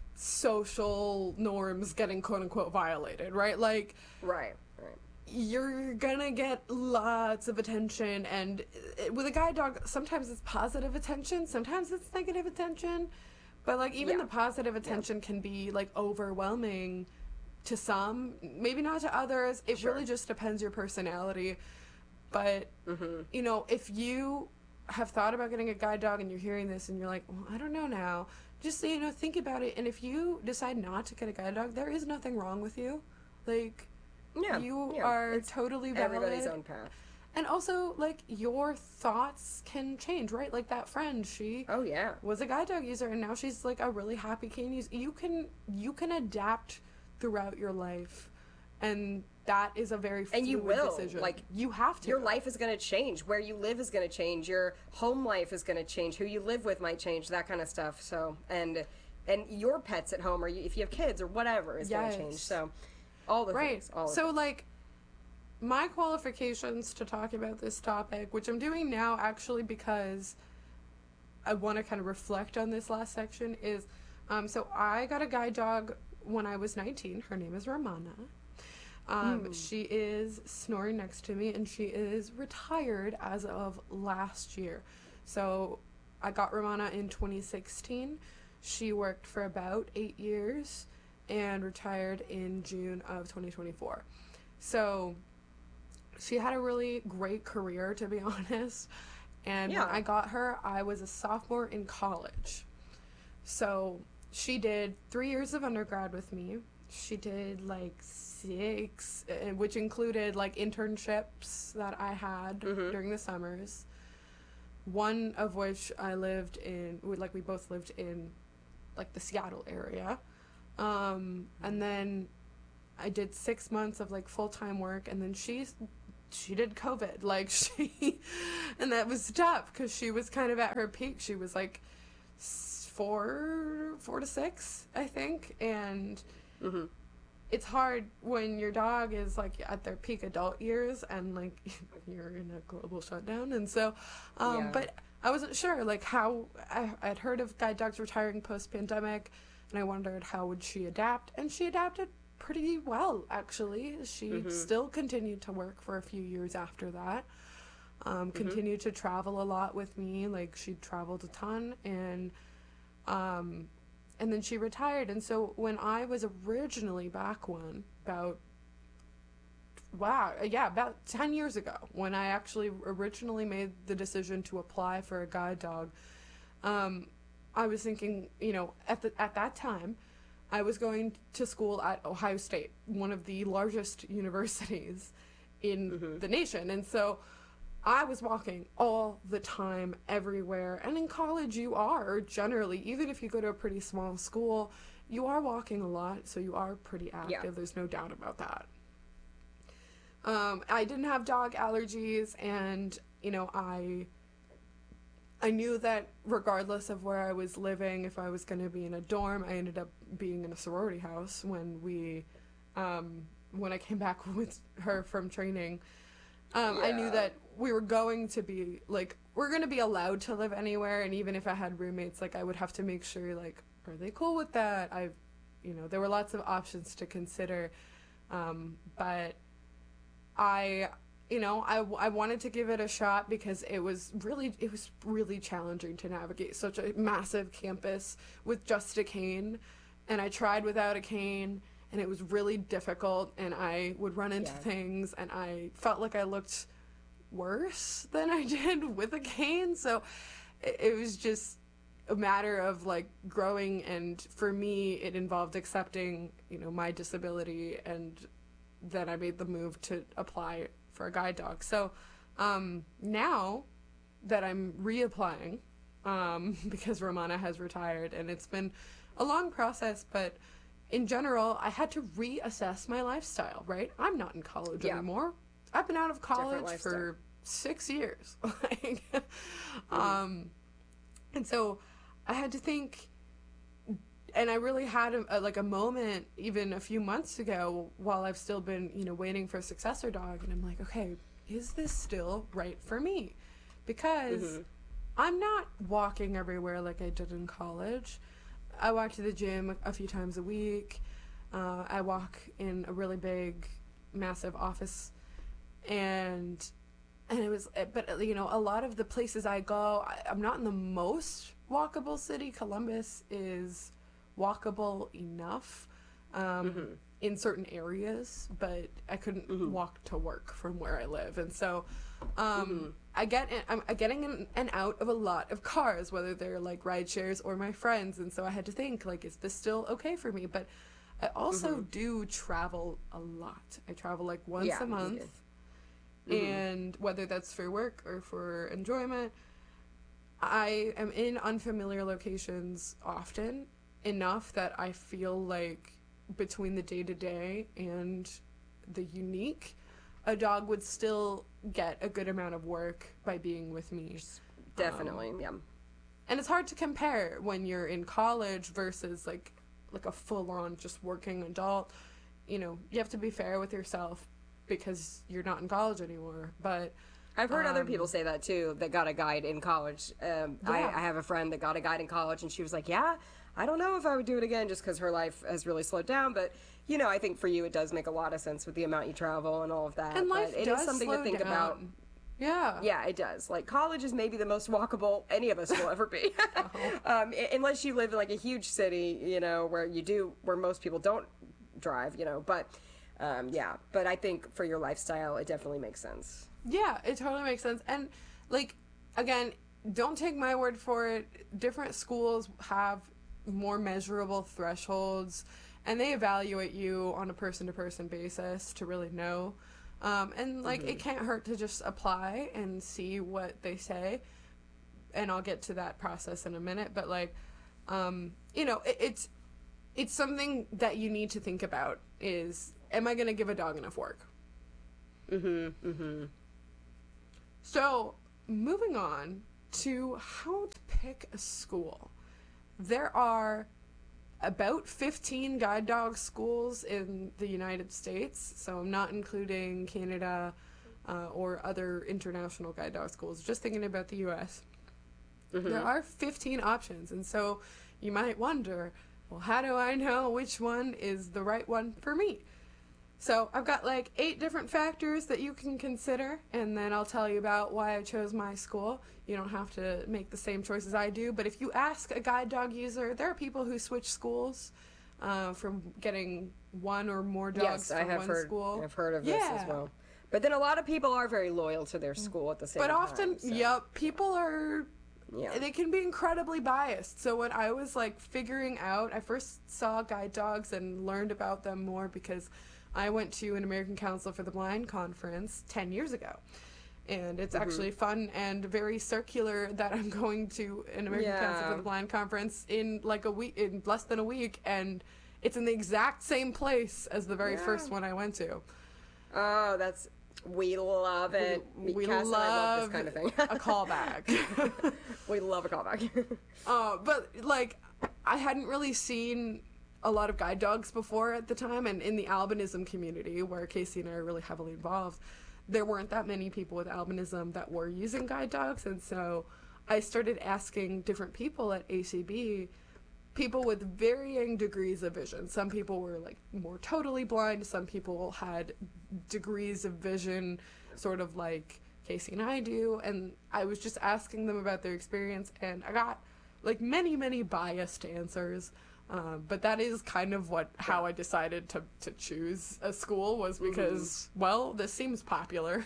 social norms getting quote unquote violated, right? Like Right, right. you're gonna get lots of attention, and uh, with a guide dog sometimes it's positive attention, sometimes it's negative attention, but like even Yeah. the positive attention can be like overwhelming to some, maybe not to others. It Sure. really just depends your personality. But you know, if you have thought about getting a guide dog and you're hearing this and you're like, well, I don't know now, just you know, think about it. And if you decide not to get a guide dog, there is nothing wrong with you. Like Yeah. you yeah. are It's totally valid. everybody's own path. And also, like, your thoughts can change, right? Like that friend, she Oh, yeah. was a guide dog user, and now she's like a really happy cane user. You can you can adapt throughout your life, and that is a very fluid And you will, decision. like, you have to. Your life is going to change. Where you live is going to change. Your home life is going to change. Who you live with might change. That kind of stuff. So, and and your pets at home, or you, if you have kids or whatever, is going Yes. to change. So, all the Right. things. All the So, things. like, my qualifications to talk about this topic, which I'm doing now actually because I want to kind of reflect on this last section, is um, so I got a guide dog when I was nineteen. Her name is Romana. Um, She is snoring next to me, and she is retired as of last year. So I got Romana in twenty sixteen. She worked for about eight years and retired in June of twenty twenty-four. So she had a really great career, to be honest. And Yeah. when I got her, I was a sophomore in college. So she did three years of undergrad with me. She did like six, uh, which included like internships that I had Mm-hmm. during the summers. One of which I lived in, we- like we both lived in like the Seattle area. Um, and then I did six months of like full-time work, and then she she did COVID. Like she, and that was tough because she was kind of at her peak. She was like s- four, four to six, I think. And Mm-hmm. it's hard when your dog is like at their peak adult years and like you're in a global shutdown. And so, um, Yeah. but I wasn't sure like how I, I'd heard of guide dogs retiring post-pandemic, and I wondered how would she adapt, and she adapted pretty well, actually. She Mm-hmm. still continued to work for a few years after that. Um, Mm-hmm. continued to travel a lot with me. Like she traveled a ton, and um, and then she retired. And so when I was originally back one, about wow, yeah, about ten years ago, when I actually originally made the decision to apply for a guide dog, um, I was thinking, you know, at the at that time, I was going to school at Ohio State, one of the largest universities in Mm-hmm. the nation. And so I was walking all the time, everywhere. And in college, you are generally, even if you go to a pretty small school, you are walking a lot. So you are pretty active. Yeah. There's no doubt about that. Um, I didn't have dog allergies, and, you know, I I knew that regardless of where I was living, if I was going to be in a dorm, I ended up being in a sorority house when we, um, when I came back with her from training. Um, I knew Yeah. that we were going to be, like, we're going to be allowed to live anywhere, and even if I had roommates, like, I would have to make sure, like, are they cool with that? I've, you know, there were lots of options to consider, um, but I, you know, I, I wanted to give it a shot because it was really, it was really challenging to navigate such a massive campus with just a cane. And I tried without a cane, and it was really difficult, and I would run into Yeah. things, and I felt like I looked worse than I did with a cane. So it, it was just a matter of like growing, and for me it involved accepting, you know, my disability, and then I made the move to apply for a guide dog. So um, now that I'm reapplying, um, because Romana has retired, and it's been a long process, but in general, I had to reassess my lifestyle, right? I'm not in college Yeah. anymore. I've been out of college lifestyle. for six years. like, um, and so I had to think, and I really had a, a, like a moment even a few months ago while I've still been, you know, waiting for a successor dog, and I'm like, okay, is this still right for me? Because Mm-hmm. I'm not walking everywhere like I did in college. I walk to the gym a, a few times a week. Uh, I walk in a really big, massive office, and and it was, but you know, a lot of the places I go, I, I'm not in the most walkable city. Columbus is walkable enough um, Mm-hmm. in certain areas, but I couldn't walk to work from where I live, and so um, Mm-hmm. I get in, I'm getting in and out of a lot of cars, whether they're like ride shares or my friends, and so I had to think, like, is this still okay for me? But I also do travel a lot. I travel like once Yeah, a you month, did. and whether that's for work or for enjoyment, I am in unfamiliar locations often, enough that I feel like between the day to day and the unique, a dog would still get a good amount of work by being with me. Definitely, yeah. And it's hard to compare when you're in college versus like like a full on just working adult. You know, you have to be fair with yourself because you're not in college anymore. But I've heard other Um, people say that too, that got a guide in college. Um, I, Yeah. I have a friend that got a guide in college, and she was like, yeah, I don't know if I would do it again just because her life has really slowed down. But, you know, I think for you it does make a lot of sense with the amount you travel and all of that. and life but it does is something slow to think down. about. Yeah. Yeah, it does. Like, college is maybe the most walkable any of us will ever be. um, i- unless you live in, like, a huge city, you know, where you do, where most people don't drive, you know. But, um, yeah. But I think for your lifestyle, it definitely makes sense. Yeah, it totally makes sense. And like again, don't take my word for it. Different schools have more measurable thresholds, and they evaluate you on a person-to-person basis to really know. Um, and, like, mm-hmm. it can't hurt to just apply and see what they say. And I'll get to that process in a minute. But, like, um, you know, it, it's it's something that you need to think about is, am I going to give a dog enough work? Mm-hmm, mm-hmm. So, moving on to how to pick a school. There are about fifteen guide dog schools in the United States, so I'm not including Canada uh, or other international guide dog schools, just thinking about the U S. Mm-hmm. There are fifteen options, and so you might wonder, well, how do I know which one is the right one for me? So I've got like eight different factors that you can consider, and then I'll tell you about why I chose my school. You don't have to make the same choices I do, but if you ask a guide dog user, there are people who switch schools uh, from getting one or more dogs yes, from I have one heard, school. I've heard of yeah. this as well. But then a lot of people are very loyal to their school at the same but time. But often, so. yep, people are... Yeah. They can be incredibly biased. So when I was like figuring out, I first saw guide dogs and learned about them more because I went to an American Council for the Blind conference ten years ago. And it's mm-hmm. actually fun and very circular that I'm going to an American yeah. Council for the Blind conference in like a week, in less than a week, and it's in the exact same place as the very yeah. first one I went to. Oh, that's... We love it. We, we Cass love, and I love this kind of thing. a callback. We love a callback. uh, but, like, I hadn't really seen a lot of guide dogs before at the time, and in the albinism community, where Casey and I are really heavily involved, there weren't that many people with albinism that were using guide dogs, and so I started asking different people at A C B, people with varying degrees of vision. Some people were like more totally blind. Some people had degrees of vision, sort of like Casey and I do. And I was just asking them about their experience, and I got like many, many biased answers. Uh, but that is kind of what how I decided to to choose a school, was because mm-hmm. well, this seems popular.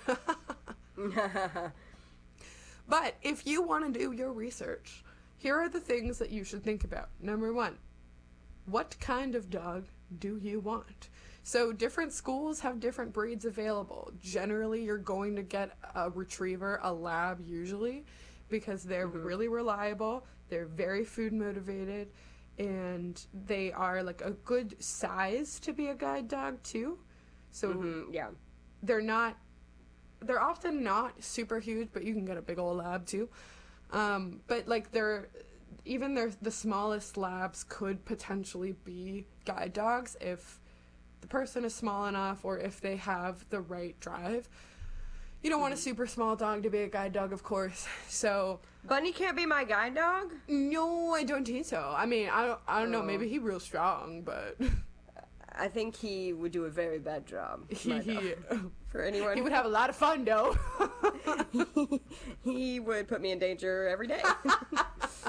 But if you want to do your research, here are the things that you should think about. Number one, what kind of dog do you want? So different schools have different breeds available. Generally, you're going to get a retriever, a lab usually, because they're mm-hmm. really reliable, they're very food motivated, and they are like a good size to be a guide dog too. So mm-hmm. yeah, they're not, they're often not super huge, but you can get a big old lab too. Um, but like they're, even their the smallest labs could potentially be guide dogs if the person is small enough or if they have the right drive. You don't want a super small dog to be a guide dog, of course. So Bunny can't be my guide dog? No, I don't think so. I mean, I don't, I don't oh. know. Maybe he's real strong, but I think he would do a very bad job. He, he for anyone, he would have a lot of fun, though. he, he would put me in danger every day. But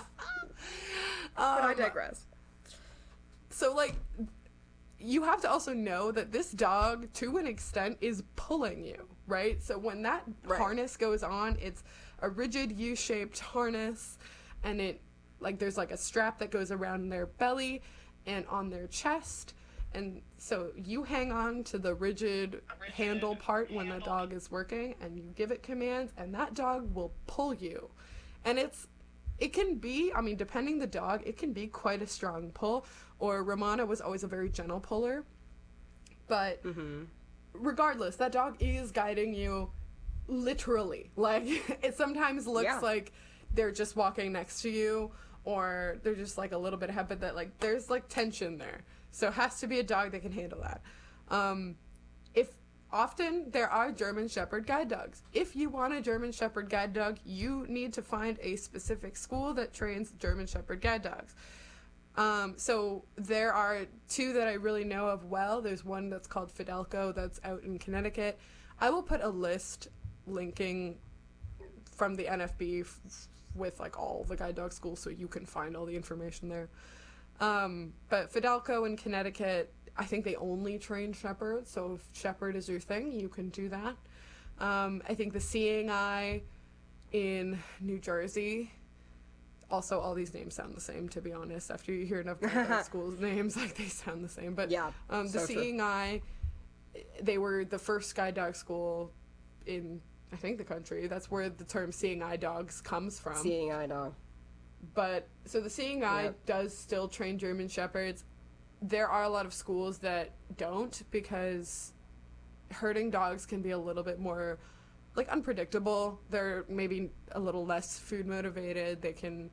um, I digress. So, like, you have to also know that this dog, to an extent, is pulling you, right? So when that right. harness goes on, it's a rigid U-shaped harness, and it, like, there's like a strap that goes around their belly and on their chest. And so you hang on to the rigid handle part when the dog is working, and you give it commands, and that dog will pull you. And it's, it can be, I mean, depending the dog, it can be quite a strong pull. Or Romana was always a very gentle puller. But mm-hmm. regardless, that dog is guiding you literally. Like, it sometimes looks yeah. like they're just walking next to you, or they're just like a little bit ahead, but that, like, there's like tension there. So it has to be a dog that can handle that. Um, if often there are German Shepherd guide dogs. If you want a German Shepherd guide dog, you need to find a specific school that trains German Shepherd guide dogs. Um, so there are two that I really know of well. There's one that's called Fidelco that's out in Connecticut. I will put a list linking from the N F B f- with like all the guide dog schools so you can find all the information there. Um, but Fidelco in Connecticut, I think they only train Shepherd, so if Shepherd is your thing, you can do that. Um, I think the Seeing Eye in New Jersey. Also, all these names sound the same, to be honest. After you hear enough about schools' names, like they sound the same. But Yeah, um, the so true. Seeing Eye, they were the first guide dog school in, I think, the country. That's where the term Seeing Eye dogs comes from. Seeing eye dog. But so the Seeing Eye Yep. does still train German Shepherds. There are a lot of schools that don't, because herding dogs can be a little bit more like unpredictable. They're maybe a little less food motivated. They can